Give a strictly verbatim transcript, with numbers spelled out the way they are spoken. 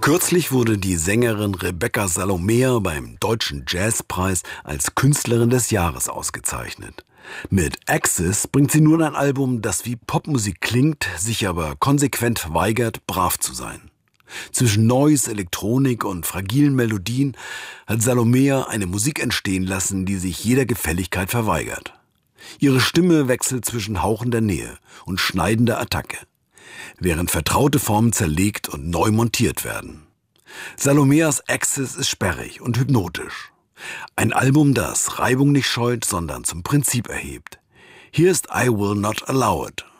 Kürzlich wurde die Sängerin Rebecca Salomea beim Deutschen Jazzpreis als Künstlerin des Jahres ausgezeichnet. Mit Axis bringt sie nun ein Album, das wie Popmusik klingt, sich aber konsequent weigert, brav zu sein. Zwischen Noise, Elektronik und fragilen Melodien hat Salomea eine Musik entstehen lassen, die sich jeder Gefälligkeit verweigert. Ihre Stimme wechselt zwischen hauchender Nähe und schneidender Attacke, während vertraute Formen zerlegt und neu montiert werden. Salomeas Axis ist sperrig und hypnotisch. Ein Album, das Reibung nicht scheut, sondern zum Prinzip erhebt. Hier ist I Will Not Allow It.